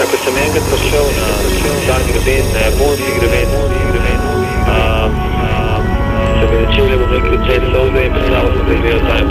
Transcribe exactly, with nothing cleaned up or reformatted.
ko sem enkrat prišel na ta greben, na japonski greben, um, um, se mi začeli, bom rekel, cel solze in predstavljal sem, da je ta